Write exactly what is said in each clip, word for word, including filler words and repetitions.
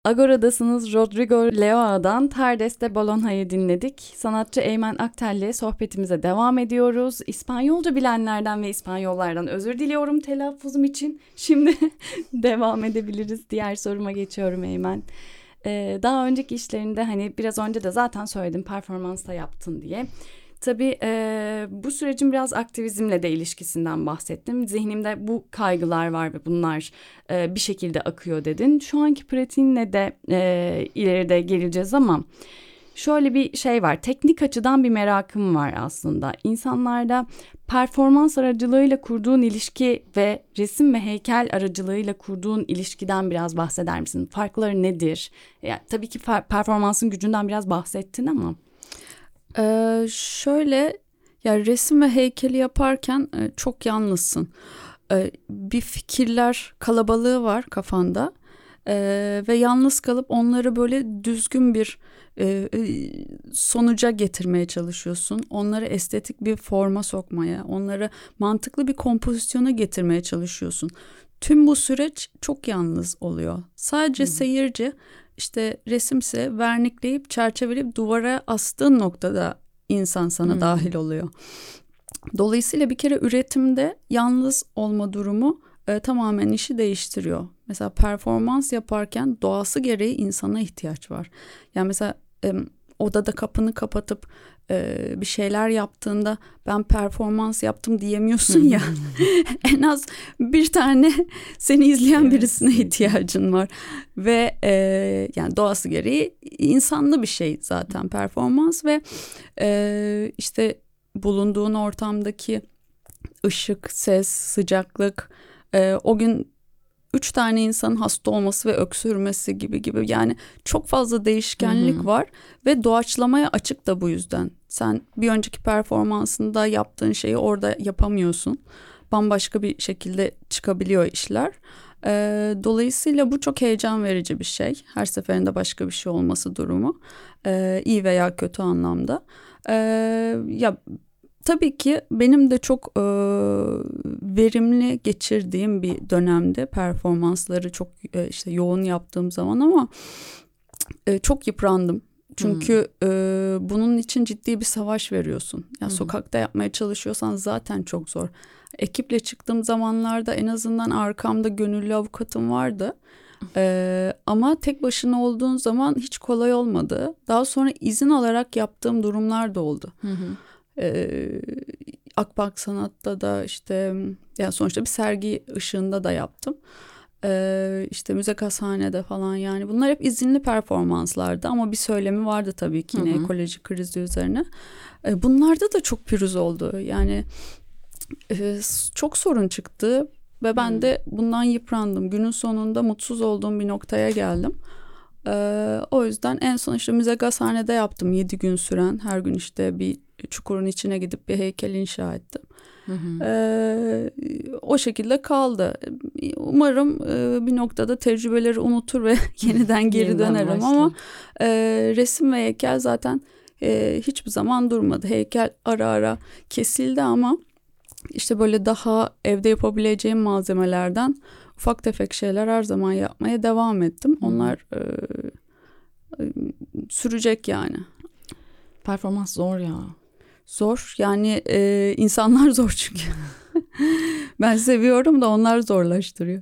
Agora'dasınız. Rodrigo Leoa'dan Tardes de Bolonja'yı dinledik. Sanatçı Eymen Aktel'le sohbetimize devam ediyoruz. İspanyolca bilenlerden ve İspanyollardan özür diliyorum telaffuzum için. Şimdi devam edebiliriz. Diğer soruma geçiyorum Eymen. Ee, daha önceki işlerinde hani biraz önce de zaten söyledim performansta yaptın diye. Tabii e, bu sürecin biraz aktivizmle de ilişkisinden bahsettim. Zihnimde bu kaygılar var ve bunlar e, bir şekilde akıyor dedin. Şu anki pratiğinle de e, ileride geleceğiz ama şöyle bir şey var. Teknik açıdan bir merakım var aslında. İnsanlarda performans aracılığıyla kurduğun ilişki ve resim ve heykel aracılığıyla kurduğun ilişkiden biraz bahseder misin? Farkları nedir? Yani, tabii ki performansın gücünden biraz bahsettin ama... Ee, şöyle ya resim ve heykeli yaparken e, çok yalnızsın. Ee, bir fikirler kalabalığı var kafanda ee, ve yalnız kalıp onları böyle düzgün bir e, e, sonuca getirmeye çalışıyorsun. Onları estetik bir forma sokmaya, onları mantıklı bir kompozisyona getirmeye çalışıyorsun. Tüm bu süreç çok yalnız oluyor. Sadece Hı. seyirci işte resimse vernikleyip çerçeveleyip duvara astığın noktada insan sana hmm. dahil oluyor. Dolayısıyla bir kere üretimde yalnız olma durumu e, tamamen işi değiştiriyor. Mesela performans yaparken doğası gereği insana ihtiyaç var. Yani mesela e, odada kapını kapatıp e, bir şeyler yaptığında ben performans yaptım diyemiyorsun ya. En az bir tane seni izleyen evet, birisine ihtiyacın var. Ve e, yani doğası gereği insanlı bir şey zaten performans ve e, işte bulunduğun ortamdaki ışık, ses, sıcaklık, e, o gün üç tane insanın hasta olması ve öksürmesi gibi gibi yani çok fazla değişkenlik hı hı. var ve doğaçlamaya açık da bu yüzden. Sen bir önceki performansında yaptığın şeyi orada yapamıyorsun. Bambaşka bir şekilde çıkabiliyor işler. Ee, dolayısıyla bu çok heyecan verici bir şey. Her seferinde başka bir şey olması durumu. Ee, iyi veya kötü anlamda. Ee, ya Tabii ki benim de çok e, verimli geçirdiğim bir dönemde performansları çok e, işte yoğun yaptığım zaman ama e, çok yıprandım. Çünkü hmm. e, bunun için ciddi bir savaş veriyorsun. Yani hmm. sokakta yapmaya çalışıyorsan zaten çok zor. Ekiple çıktığım zamanlarda en azından arkamda gönüllü avukatım vardı. Ee, ama tek başına olduğun zaman hiç kolay olmadı. Daha sonra izin alarak yaptığım durumlar da oldu. Hı hı. Ee, Akbank Sanat'ta da işte yani sonuçta bir sergi ışığında da yaptım. Ee, işte Müze Gazhane'de falan yani bunlar hep izinli performanslardı ama bir söylemi vardı tabii ki yine hı hı. ekoloji krizi üzerine. Ee, bunlarda da çok pürüz oldu yani e, çok sorun çıktı ve ben hı. de bundan yıprandım. Günün sonunda mutsuz olduğum bir noktaya geldim. Ee, o yüzden en son işte Müze Gazhane'de yaptım yedi gün süren her gün işte bir çukurun içine gidip bir heykel inşa ettim. Hı hı. Ee, o şekilde kaldı. Umarım e, bir noktada tecrübeleri unutur ve yeniden geri yeniden dönerim başla. Ama e, resim ve heykel zaten e, hiçbir zaman durmadı. Heykel ara ara kesildi ama işte böyle daha evde yapabileceğim malzemelerden ufak tefek şeyler her zaman yapmaya devam ettim. Hı. Onlar e, e, sürecek yani. Performans zor ya. Zor yani e, insanlar zor çünkü. Ben seviyorum da onlar zorlaştırıyor.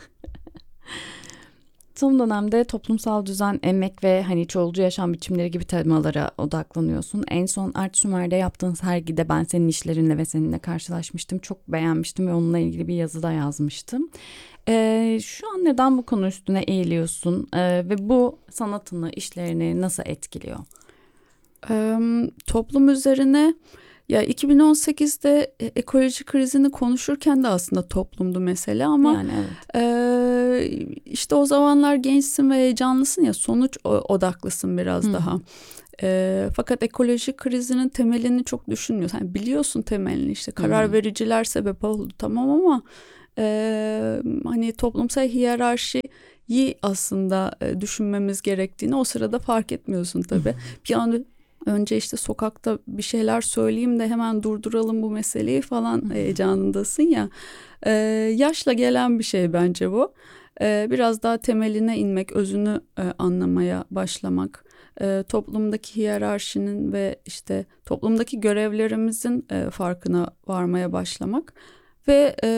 Son dönemde toplumsal düzen, emek ve hani çoğulcu yaşam biçimleri gibi temalara odaklanıyorsun. En son Art Sümer'de yaptığın sergide ben senin işlerinle ve seninle karşılaşmıştım. Çok beğenmiştim ve onunla ilgili bir yazı da yazmıştım. Ee, şu an neden bu konu üstüne eğiliyorsun ee, ve bu sanatını, işlerini nasıl etkiliyor? Ee, toplum üzerine ya iki bin on sekizde ekoloji krizini konuşurken de aslında toplumdu mesele ama yani evet. e, işte o zamanlar gençsin ve heyecanlısın ya sonuç odaklısın biraz Hı. daha. E, fakat ekoloji krizinin temelini çok düşünmüyorsun. Yani biliyorsun temelini işte karar Hı. vericiler sebep oldu tamam ama e, hani toplumsal hiyerarşiyi aslında e, düşünmemiz gerektiğini o sırada fark etmiyorsun tabii. Bir an önce işte sokakta bir şeyler söyleyeyim de hemen durduralım bu meseleyi falan heyecanındasın ya. Ee, yaşla gelen bir şey bence bu. e, biraz daha temeline inmek, özünü e, anlamaya başlamak, e, toplumdaki hiyerarşinin ve işte toplumdaki görevlerimizin e, farkına varmaya başlamak ve e,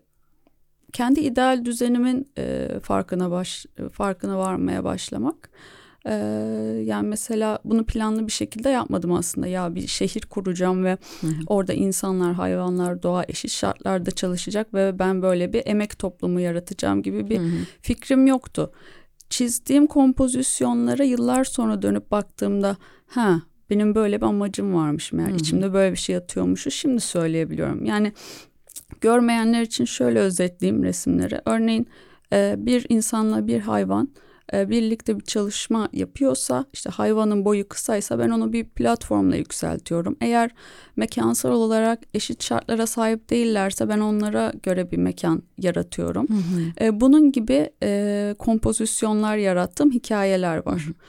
kendi ideal düzenimin e, farkına baş farkına varmaya başlamak. E, yani mesela bunu planlı bir şekilde yapmadım aslında. Ya bir şehir kuracağım ve hı hı. orada insanlar, hayvanlar, doğa eşit şartlarda çalışacak ve ben böyle bir emek toplumu yaratacağım gibi bir hı hı. fikrim yoktu. Çizdiğim kompozisyonlara yıllar sonra dönüp baktığımda ha benim böyle bir amacım varmış meğer, hı hı. içimde böyle bir şey yatıyormuşu şimdi söyleyebiliyorum. Yani görmeyenler için şöyle özetleyeyim resimleri. Örneğin bir insanla bir hayvan birlikte bir çalışma yapıyorsa, işte hayvanın boyu kısaysa ben onu bir platformla yükseltiyorum. Eğer mekansal olarak eşit şartlara sahip değillerse ben onlara göre bir mekan yaratıyorum. Hı hı. Bunun gibi kompozisyonlar yarattığım hikayeler var. Hı hı.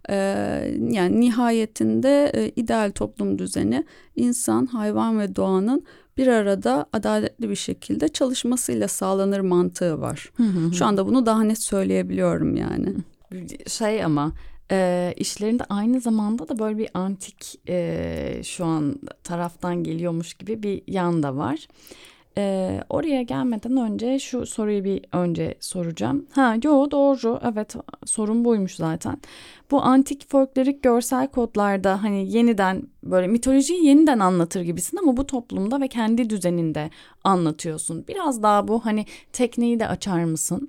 Yani nihayetinde ideal toplum düzeni insan, hayvan ve doğanın bir arada adaletli bir şekilde çalışmasıyla sağlanır mantığı var. Hı hı hı. Şu anda bunu daha net söyleyebiliyorum yani. Şey ama e, işlerinde aynı zamanda da böyle bir antik e, şu an taraftan geliyormuş gibi bir yan da var. Ee, oraya gelmeden önce şu soruyu bir önce soracağım. Ha, yo doğru, evet, sorun buymuş zaten. Bu antik folklorik görsel kodlarda hani yeniden böyle mitolojiyi yeniden anlatır gibisin ama bu toplumda ve kendi düzeninde anlatıyorsun. Biraz daha bu hani tekniği de açar mısın?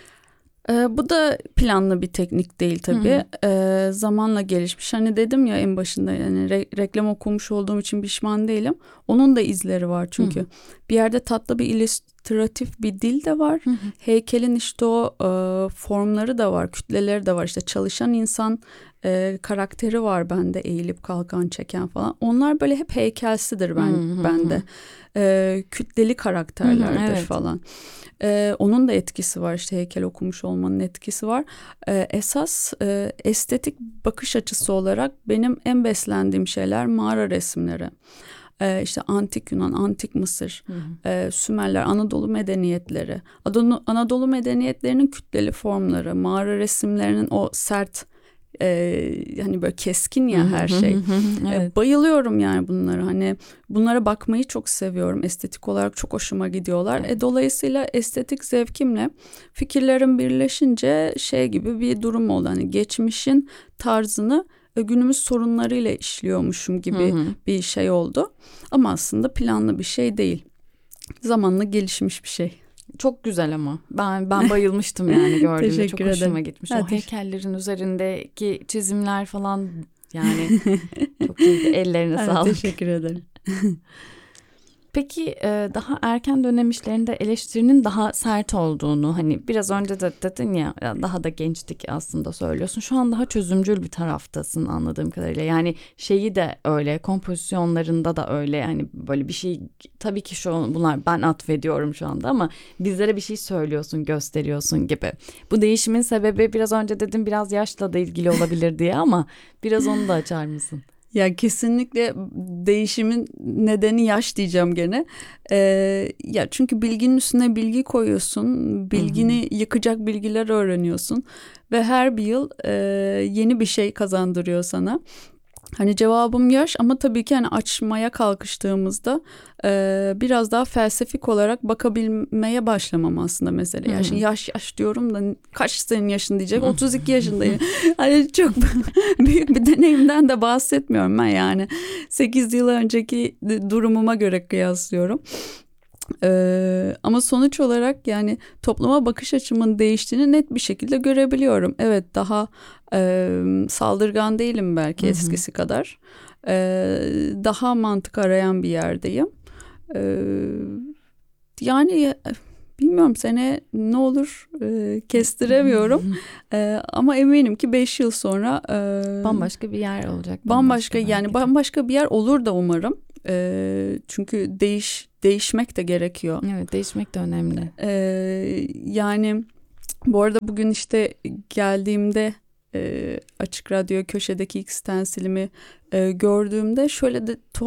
Ee, bu da planlı bir teknik değil tabii. Ee, zamanla gelişmiş. Hani dedim ya en başında, yani re- reklam okumuş olduğum için pişman değilim. Onun da izleri var çünkü. Hı-hı. Bir yerde tatlı bir illüstratif bir dil de var. Hı-hı. Heykelin işte o e, formları da var, kütleleri de var. İşte çalışan insan e, karakteri var bende, eğilip kalkan çeken falan. Onlar böyle hep heykelsidir ben Hı-hı. bende. E, kütleli karakterlerdir Hı-hı, evet. falan. Ee, onun da etkisi var, işte heykel okumuş olmanın etkisi var. Ee, esas e, estetik bakış açısı olarak benim en beslendiğim şeyler mağara resimleri. Ee, işte antik Yunan, antik Mısır, hı hı. E, Sümerler, Anadolu medeniyetleri. Anadolu, Anadolu medeniyetlerinin kütleli formları, mağara resimlerinin o sert, Ee, hani böyle keskin ya her şey. evet. ee, bayılıyorum yani bunlara. Hani bunlara bakmayı çok seviyorum. Estetik olarak çok hoşuma gidiyorlar. Evet. E, dolayısıyla estetik zevkimle fikirlerim birleşince şey gibi bir durum oldu. Hani geçmişin tarzını günümüz sorunlarıyla işliyormuşum gibi hı hı. bir şey oldu. Ama aslında planlı bir şey değil. Zamanla gelişmiş bir şey. Çok güzel ama ben ben bayılmıştım yani gördüğümde, çok hoşuma ederim. gitmiş. Ha, o heykellerin üzerindeki çizimler falan yani çok iyiydi. Ellerine evet, sağlık. Teşekkür ederim. Peki daha erken dönem işlerinde eleştirinin daha sert olduğunu, hani biraz önce de dedin ya, daha da gençtik aslında söylüyorsun. Şu an daha çözümcül bir taraftasın anladığım kadarıyla. Yani şeyi de öyle, kompozisyonlarında da öyle. Yani böyle bir şey, tabii ki şu an bunlar ben atfediyorum şu anda ama bizlere bir şey söylüyorsun, gösteriyorsun gibi. Bu değişimin sebebi biraz önce dedim biraz yaşla da ilgili olabilir diye ama biraz onu da açar mısın? Ya kesinlikle değişimin nedeni yaş diyeceğim gene. Ee, ya çünkü bilginin üstüne bilgi koyuyorsun, bilgini hı hı. yıkacak bilgiler öğreniyorsun ve her bir yıl e, yeni bir şey kazandırıyor sana. Hani cevabım yaş ama tabii ki hani açmaya kalkıştığımızda e, biraz daha felsefik olarak bakabilmeye başlamam aslında mesele. Yani şimdi yaş yaş diyorum da kaç senin yaşın diyecek, otuz iki yaşındayım. Hani çok büyük bir deneyimden de bahsetmiyorum ben, yani sekiz yıl önceki durumuma göre kıyaslıyorum. Ee, ama sonuç olarak yani topluma bakış açımın değiştiğini net bir şekilde görebiliyorum. Evet, daha e, saldırgan değilim belki, hı hı. eskisi kadar. Ee, daha mantık arayan bir yerdeyim. Ee, yani bilmiyorum sene ne olur e, kestiremiyorum. e, ama eminim ki beş yıl sonra e, bambaşka bir yer olacak. Bambaşka, bambaşka yani de. bambaşka bir yer olur da umarım. E, çünkü değiş değişmek de gerekiyor. Evet, değişmek de önemli. E, yani bu arada bugün işte geldiğimde e, Açık Radyo köşedeki ilk stensilimi e, gördüğümde şöyle de tuhaf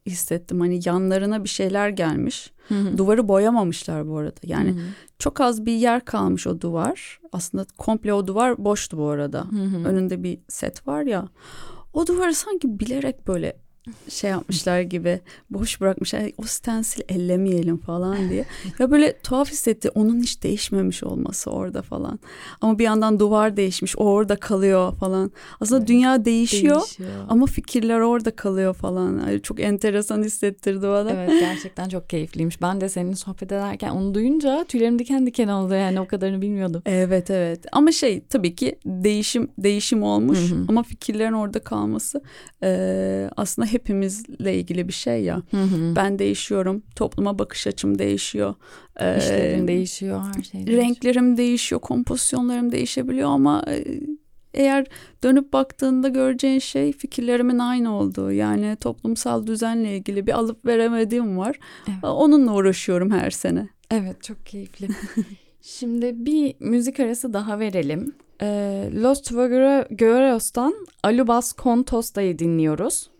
hissettim. Hani yanlarına bir şeyler gelmiş. Hı hı. Duvarı boyamamışlar bu arada. Yani Hı hı. çok az bir yer kalmış o duvar. Aslında komple o duvar boştu bu arada. Hı hı. Önünde bir set var ya. O duvarı sanki bilerek böyle şey yapmışlar gibi, boş bırakmışlar. O stensil ellemeyelim falan diye. Ya böyle tuhaf hissetti. Onun hiç değişmemiş olması orada falan. Ama bir yandan duvar değişmiş. O orada kalıyor falan. Aslında Evet, dünya değişiyor, değişiyor. ama fikirler orada kalıyor falan. Yani çok enteresan hissettirdi bana. Evet, gerçekten çok keyifliymiş. Ben de seninle sohbet ederken onu duyunca tüylerim diken diken oldu, yani o kadarını bilmiyordum. Evet evet, ama şey tabii ki değişim değişim olmuş, Hı hı. ama fikirlerin orada kalması e, aslında hepimizle ilgili bir şey ya. Hı hı. Ben değişiyorum, topluma bakış açım değişiyor. E, İşlerin değişiyor, her şey değişiyor. renklerim değişiyor, kompozisyonlarım değişebiliyor, ama e, eğer dönüp baktığında göreceğin şey fikirlerimin aynı olduğu. Yani toplumsal düzenle ilgili bir alıp veremediğim var. Evet. Onunla uğraşıyorum her sene. Evet, çok keyifli. Şimdi bir müzik arası daha verelim. Ee, Los Tvogeros'tan Alubas Kontosta'yı dinliyoruz.